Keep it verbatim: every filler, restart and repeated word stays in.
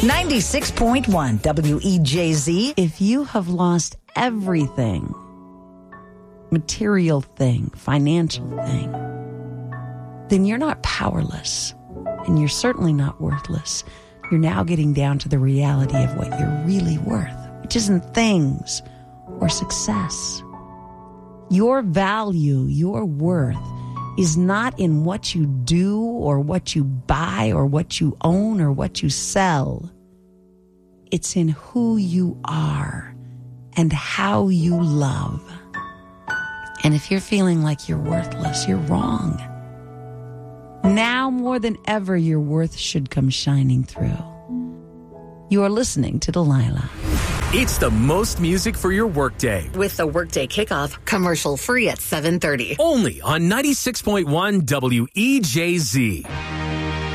ninety-six point one W E J Z. If you have lost everything, material thing, financial thing, then you're not powerless, and you're certainly not worthless. You're now getting down to the reality of what you're really worth, which isn't things or success. Your value, your worth, is not in what you do or what you buy or what you own or what you sell. It's in who you are and how you love. And if you're feeling like you're worthless, you're wrong. Now more than ever, your worth should come shining through. You are listening to Delilah. It's the most music for your workday. With the Workday Kickoff, commercial free at seven thirty. Only on ninety-six point one W E J Z.